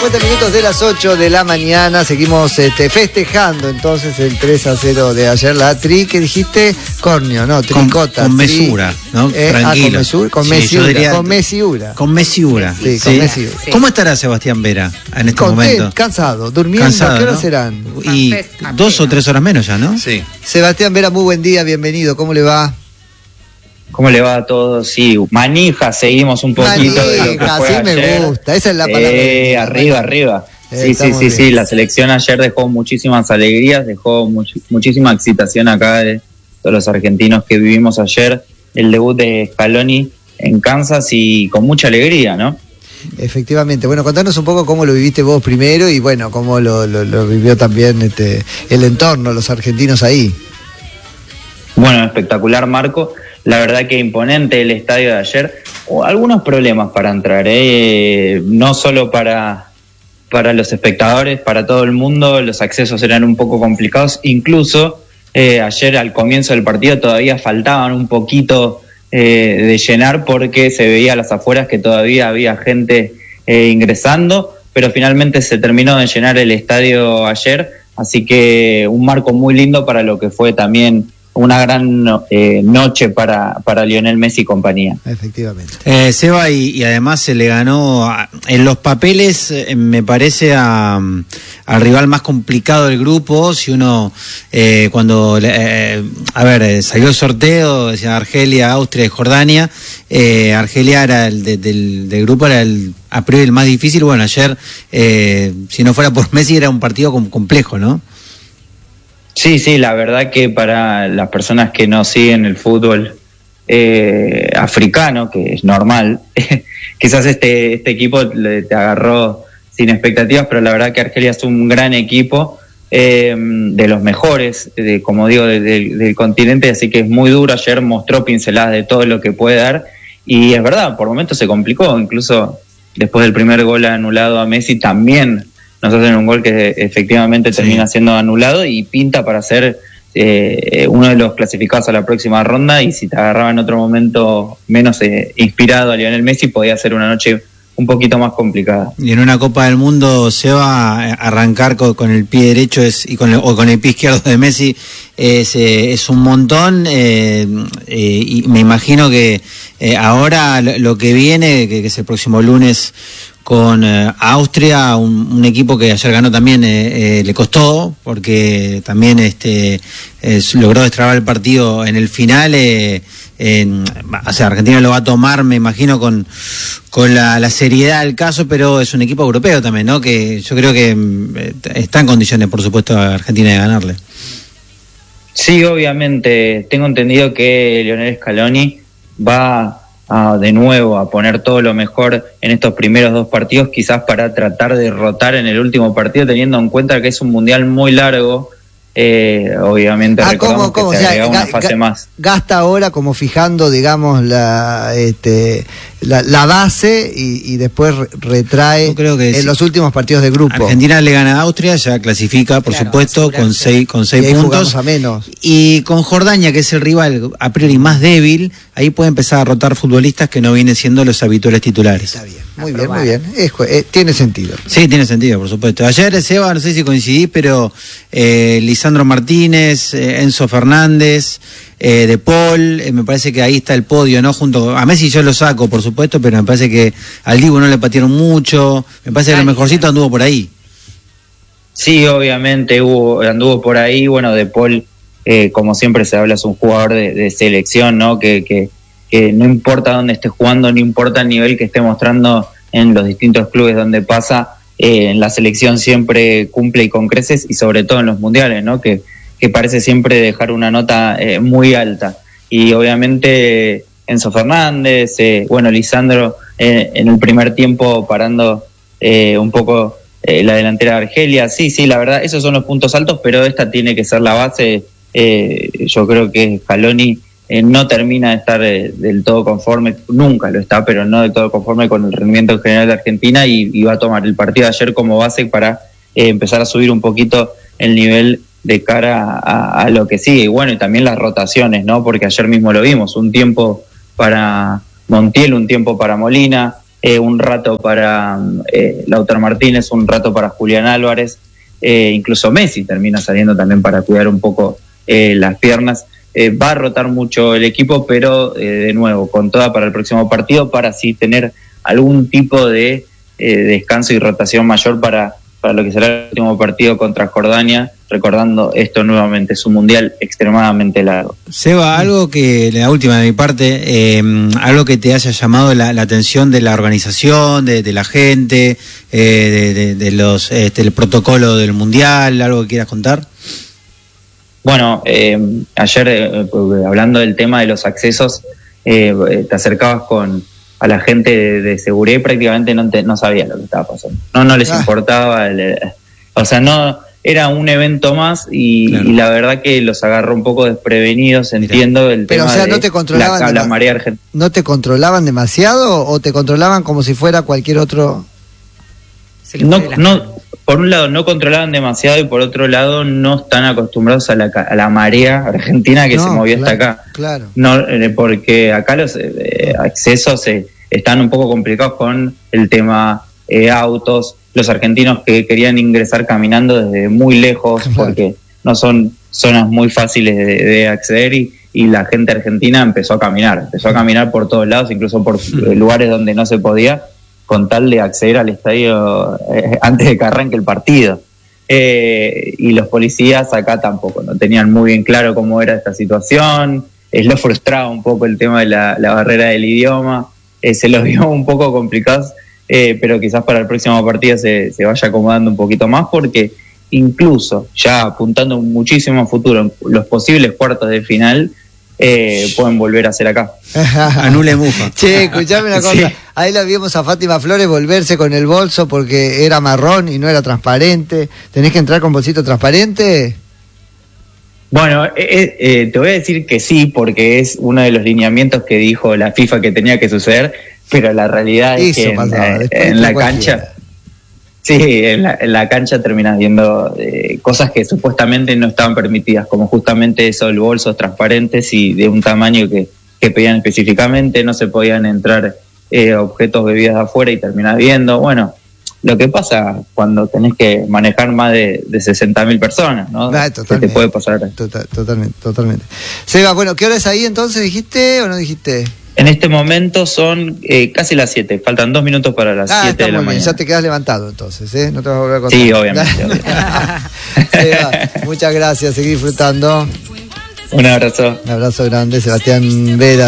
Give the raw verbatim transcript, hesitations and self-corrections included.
cincuenta minutos de las ocho de la mañana. Seguimos este, festejando entonces el tres a cero de ayer. La tri, que dijiste, cornio, ¿no? Tricota. Con, con tri, mesura, ¿no? Eh, Tranquilo. Ah, con mesura. Con sí, mesura. diría, con mesura. Con mesura. Sí, sí. con mesura. Sí. ¿Cómo estará Sebastián Vera en este Content, momento? Cansado, durmiendo. Cansado, ¿Qué hora ¿no? serán? Y dos o tres horas menos ya, ¿no? Sí. Sebastián Vera, muy buen día, bienvenido. ¿Cómo le va? ¿Cómo le va a todos? Sí, manija, seguimos un poquito Manija, de lo que fue sí ayer. me gusta, esa es la palabra. Eh, arriba, arriba. Eh, sí, sí, sí, bien. sí, la selección ayer dejó muchísimas alegrías, dejó much- muchísima excitación acá de todos los argentinos que vivimos ayer, el debut de Scaloni en Kansas y con mucha alegría, ¿no? Efectivamente. Bueno, contanos un poco cómo lo viviste vos primero y bueno, cómo lo, lo, lo vivió también este, el entorno, los argentinos ahí. Bueno, espectacular, Marco. La verdad que imponente el estadio de ayer. O algunos problemas para entrar, ¿eh? No solo para, para los espectadores, para todo el mundo. Los accesos eran un poco complicados. Incluso eh, ayer al comienzo del partido todavía faltaban un poquito eh, de llenar porque se veía a las afueras que todavía había gente eh, ingresando. Pero finalmente se terminó de llenar el estadio ayer. Así que un marco muy lindo para lo que fue también una gran eh, noche para, para Lionel Messi y compañía. Efectivamente. Eh, Seba, y, y además se le ganó a, en los papeles, eh, me parece, a, al rival más complicado del grupo. Si uno, eh, cuando, eh, a ver, eh, salió el sorteo, decía Argelia, Austria y Jordania, eh, Argelia era el de, del, del grupo, era el a priori el más difícil. Bueno, ayer, eh, si no fuera por Messi, era un partido com- complejo, ¿no? Sí, sí, la verdad que para las personas que no siguen el fútbol eh, africano, que es normal, quizás este este equipo le, te agarró sin expectativas, pero la verdad que Argelia es un gran equipo, eh, de los mejores, de, como digo, de, de, del continente, así que es muy duro. Ayer mostró pinceladas de todo lo que puede dar, y es verdad, por momentos se complicó, incluso después del primer gol anulado a Messi también nos hacen un gol que efectivamente sí termina siendo anulado y pinta para ser eh, uno de los clasificados a la próxima ronda. Y si te agarraba en otro momento menos eh, inspirado a Lionel Messi, podía ser una noche un poquito más complicada. Y en una Copa del Mundo se va a arrancar con, con el pie derecho es, y con el, o con el pie izquierdo de Messi es, eh, es un montón, eh, eh, y me imagino que eh, ahora lo, lo que viene, que, que es el próximo lunes con eh, Austria, un, un equipo que ayer ganó también, eh, eh, le costó, porque también este eh, logró destrabar el partido en el final. Eh, en, o sea, Argentina lo va a tomar, me imagino, con, con la, la seriedad del caso, pero es un equipo europeo también, ¿no? Que yo creo que eh, está en condiciones, por supuesto, a Argentina de ganarle. Sí, obviamente. Tengo entendido que Lionel Scaloni va a, de nuevo a poner todo lo mejor en estos primeros dos partidos, quizás para tratar de derrotar en el último partido, teniendo en cuenta que es un mundial muy largo. Eh, obviamente ah, recordamos ¿cómo, cómo? que se O sea, agrega una ga, fase ga, más. Gasta ahora como fijando, digamos, la este la, la base y, y después retrae Yo creo que en sí. los últimos partidos de grupo. Argentina le gana a Austria, ya clasifica, por claro, supuesto, con seis, con seis y ahí puntos. A menos. Y con Jordania, que es el rival a priori más débil, ahí puede empezar a rotar futbolistas que no vienen siendo los habituales titulares. Está bien, muy bien, muy bien. Es, eh, tiene sentido. Sí, tiene sentido, por supuesto. Ayer, Seba, no sé si coincidís, pero eh, Lisandro Martínez, eh, Enzo Fernández, eh, De Paul, eh, me parece que ahí está el podio, ¿no? Junto a Messi yo lo saco, por supuesto, pero me parece que al Dibu no le patearon mucho. Me parece que lo mejorcito anduvo por ahí. Sí, obviamente hubo, anduvo por ahí. Bueno, De Paul, eh, como siempre se habla, es un jugador de, de selección, ¿no? Que, que, que no importa dónde esté jugando, no importa el nivel que esté mostrando en los distintos clubes donde pasa, eh, en la selección siempre cumple y con creces, y sobre todo en los mundiales, ¿no? Que, que parece siempre dejar una nota eh, muy alta. Y obviamente Enzo Fernández, eh, bueno, Lisandro eh, en el primer tiempo parando eh, un poco eh, la delantera de Argelia. Sí, sí, la verdad, esos son los puntos altos, pero esta tiene que ser la base. Eh, yo creo que Scaloni eh, no termina de estar eh, del todo conforme, nunca lo está, pero no del todo conforme con el rendimiento en general de Argentina, y, y va a tomar el partido de ayer como base para eh, empezar a subir un poquito el nivel de cara a, a lo que sigue. Y bueno, y también las rotaciones, ¿no? Porque ayer mismo lo vimos, un tiempo para Montiel, un tiempo para Molina, eh, un rato para eh, Lautaro Martínez, un rato para Julián Álvarez, eh, incluso Messi termina saliendo también para cuidar un poco eh, las piernas. Eh, va a rotar mucho el equipo, pero eh, de nuevo, con toda para el próximo partido, para así tener algún tipo de eh, descanso y rotación mayor para, para lo que será el último partido contra Jordania, recordando esto nuevamente, es un mundial extremadamente largo. Seba, algo que, la última de mi parte, eh, algo que te haya llamado la, la atención de la organización, de, de la gente, eh, de, de, de los, este, el protocolo del mundial, algo que quieras contar. Bueno, eh, ayer eh, hablando del tema de los accesos, eh, te acercabas con a la gente de, de seguridad y prácticamente no, te, no sabía lo que estaba pasando. No, no les ah. importaba, el, o sea, no era un evento más y, claro. y la verdad que los agarró un poco desprevenidos, entiendo. Mira. El Pero, tema o sea, de no te controlaban la, dem- la marea argentina. ¿No te controlaban demasiado o te controlaban como si fuera cualquier otro? No, no, por un lado no controlaban demasiado y por otro lado no están acostumbrados a la, a la marea argentina que no, se movió claro, hasta acá. Claro. No, eh, porque acá los eh, accesos eh, están un poco complicados con el tema eh, autos, los argentinos que querían ingresar caminando desde muy lejos, claro. porque no son zonas muy fáciles de, de acceder y, y la gente argentina empezó a caminar, empezó a caminar por todos lados, incluso por eh, lugares donde no se podía, con tal de acceder al estadio eh, antes de que arranque el partido. Eh, y los policías acá tampoco, no tenían muy bien claro cómo era esta situación, eh, lo frustraba un poco el tema de la, la barrera del idioma, eh, se los vio un poco complicados, eh, pero quizás para el próximo partido se, se vaya acomodando un poquito más, porque incluso ya apuntando muchísimo a futuro, los posibles cuartos de final, Eh, pueden volver a hacer acá. Anule Mufa. Che, escuchame una cosa. Sí. Ahí la vimos a Fátima Flores volverse con el bolso porque era marrón y no era transparente. ¿Tenés que entrar con bolsito transparente? Bueno, eh, eh, te voy a decir que sí, porque es uno de los lineamientos que dijo la FIFA que tenía que suceder, pero la realidad es Eso que pasaba, en, en la cualquiera. cancha... Sí, en la, en la cancha terminas viendo eh, cosas que supuestamente no estaban permitidas, como justamente eso, el bolsos transparentes y de un tamaño que, que pedían específicamente, no se podían entrar eh, objetos bebidas de afuera y terminás viendo, bueno, lo que pasa cuando tenés que manejar más de, de sesenta mil personas, ¿no? Ah, ¿qué te puede pasar? Total, totalmente, totalmente. Seba, bueno, ¿qué hora es ahí entonces? ¿Dijiste o no dijiste? En este momento son eh, casi las siete, faltan dos minutos para las siete ah, de la mañana. Ya te quedas levantado entonces, ¿eh? No te vas a volver a contar. Sí, obviamente. obviamente. Seba, muchas gracias, seguí disfrutando. Un abrazo. Un abrazo grande, Sebastián Vera.